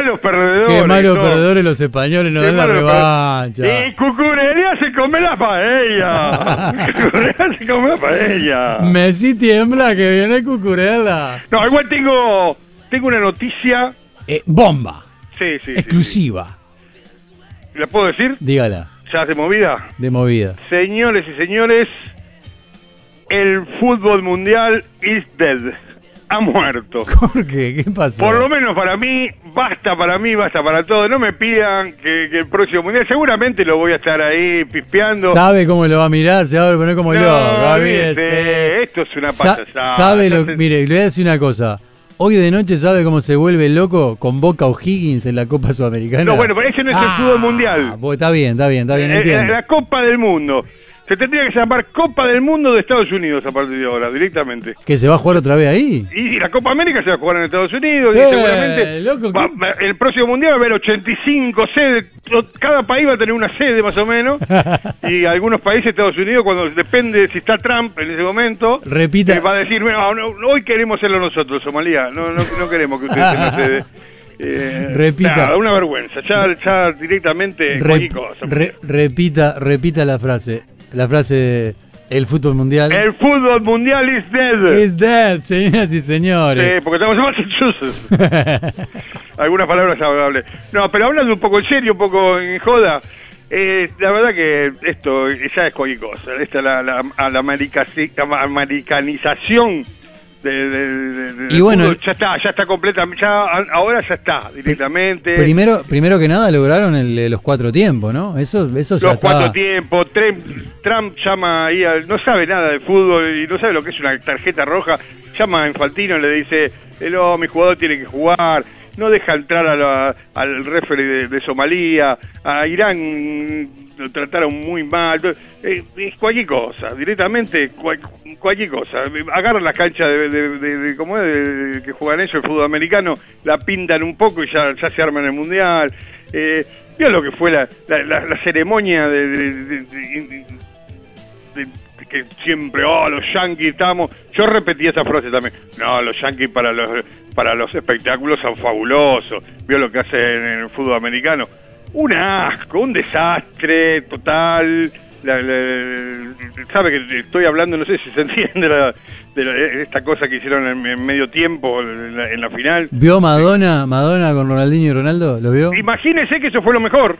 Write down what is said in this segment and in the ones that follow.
malos perdedores. Qué malos perdedores los españoles, no dan la revancha. Y Cucurella se come la paella. Cucurella se come la paella. Messi tiembla que viene Cucurella. No, igual tengo una noticia. Bomba. Sí. Exclusiva. Sí. ¿La puedo decir? Dígala. ¿Ya de movida? De movida. Señores y señores, el fútbol mundial is dead. Ha muerto. ¿Por qué? ¿Qué pasó? Por lo menos para mí, basta para todo. No me pidan que el próximo mundial, seguramente lo voy a estar ahí pispeando. ¿Sabe cómo lo va a mirar? Se va a poner como loco. Esto es una payasada. ¿Sabe mire, le voy a decir una cosa. Hoy de noche, ¿sabe cómo se vuelve loco con Boca O'Higgins en la Copa Sudamericana? No, bueno, pero ese no es el fútbol mundial. Está bien, entiendo. La Copa del Mundo. Se tendría que llamar Copa del Mundo de Estados Unidos a partir de ahora, directamente. ¿Que se va a jugar otra vez ahí? Y la Copa América se va a jugar en Estados Unidos. Y seguramente loco, el próximo mundial va a haber 85 sedes. Cada país va a tener una sede más o menos. Y algunos países, Estados Unidos, cuando depende si está Trump en ese momento, repita, va a decir, hoy queremos hacerlo nosotros, Somalia. No queremos que ustedes tengan sede. Repita. Una vergüenza. Ya directamente cualquier cosa. Repita la frase. La frase, el fútbol mundial. El fútbol mundial is dead. Is dead, señoras y señores. Sí, porque estamos en Massachusetts. Algunas palabras saludables. No, pero hablando un poco en serio, un poco en joda, la verdad que esto ya es cualquier cosa. Esta es la americanización y bueno, fútbol, ya está completamente, ahora ya está directamente. Primero que nada lograron los 4 tiempos, ¿no? Eso ya está. Los 4 tiempos. Trump llama ahí, no sabe nada de fútbol y no sabe lo que es una tarjeta roja. Llama a Infantino y le dice, mi jugador tiene que jugar. No deja entrar al referee de Somalia. A Irán lo trataron muy mal. Cualquier cosa, directamente cualquier cosa. Agarran la cancha ¿cómo es? Que juegan ellos, el fútbol americano, la pintan un poco y ya se arman el mundial. Vio lo que fue la ceremonia que siempre, los Yankees estamos. Yo repetí esa frase también. No, los Yankees para los espectáculos son fabulosos. Vio lo que hacen en el fútbol americano. Un asco, un desastre total. Sabe que estoy hablando, no sé si se entiende de esta cosa que hicieron en medio tiempo en la final. ¿Vio Madonna con Ronaldinho y Ronaldo? ¿Lo vio? Imagínese que eso fue lo mejor.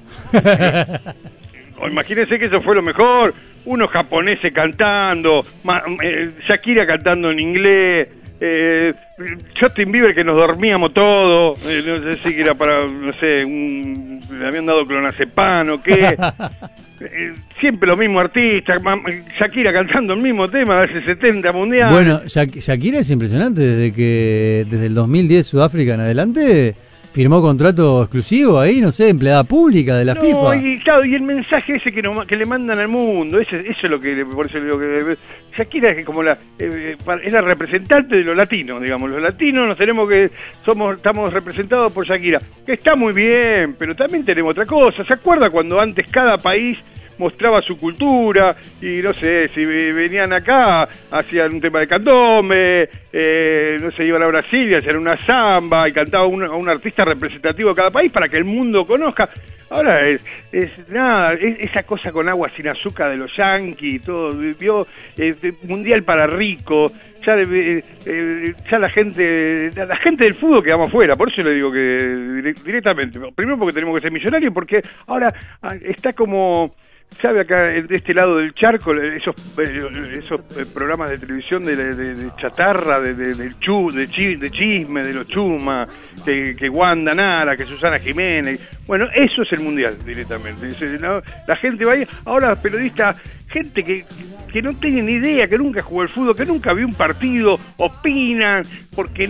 Imagínense que eso fue lo mejor. Unos japoneses cantando, Shakira cantando en inglés, Justin Bieber que nos dormíamos todos, no sé si era para, no sé, le habían dado clonazepam o qué. Siempre los mismos artistas, Shakira cantando el mismo tema desde 70 mundial. Bueno, Shakira es impresionante, desde el 2010 Sudáfrica en adelante firmó contrato exclusivo ahí, no sé, empleada pública de la FIFA. Y el mensaje ese que le mandan al mundo, eso es lo que, por eso digo que Shakira es como es la representante de los latinos, digamos. Los latinos estamos representados por Shakira, que está muy bien, pero también tenemos otra cosa. ¿Se acuerda cuando antes cada país mostraba su cultura y no sé, si venían acá hacían un tema de candombe, no sé, iban a Brasil y hacían una samba y cantaba un artista representativo de cada país para que el mundo conozca? Ahora es esa cosa con agua sin azúcar de los yanquis, todo, mundial para ricos. Ya la gente del fútbol quedamos fuera, por eso le digo que directamente, primero porque tenemos que ser millonarios, porque ahora está como, ¿sabe? Acá de este lado del charco, esos programas de televisión de chatarra, de chisme, de los Chuma, que Wanda Nara, que Susana Jiménez. Bueno, eso es el mundial directamente. ¿No? La gente va ahí, ahora periodistas, gente que no tiene ni idea, que nunca jugó al fútbol, que nunca vio un partido, opinan, porque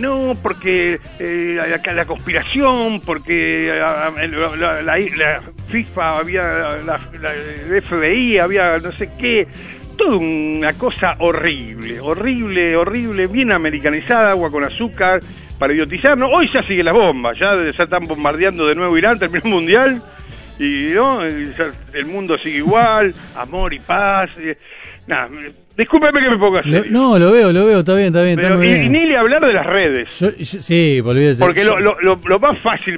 la conspiración, porque la FIFA había, la FBI había no sé qué, toda una cosa horrible, bien americanizada, agua con azúcar, para idiotizarnos. Hoy ya sigue las bombas, ya están bombardeando de nuevo Irán, terminó el mundial, y el mundo sigue igual, amor y paz. Nada, discúlpeme que me ponga así. No, lo veo, está bien. Pero, está muy bien. Y ni le hablar de las redes. Sí, olvídese. Porque lo más fácil